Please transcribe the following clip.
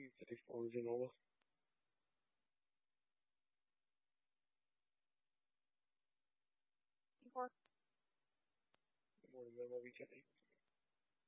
Telefoon-Noah. Before Good morning, ma'am. What we can do?